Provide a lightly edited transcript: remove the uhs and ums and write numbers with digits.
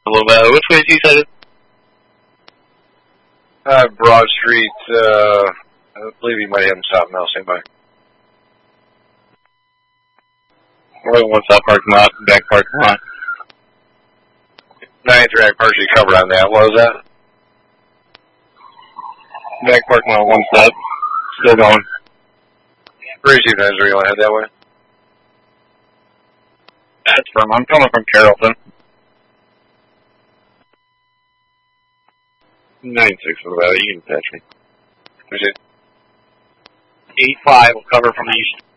little bit. Which way is he headed? Broad Street, I believe he might have him stop now, stand by. Right, one south parking lot, back parking lot. 93, I partially covered on that. What was that? Back parking lot, one step. Still going. Receive 93, you want to head that way? That's from, I'm coming from Carrollton. 96, what about it? You can patch me. Appreciate it. 85 will cover from the east.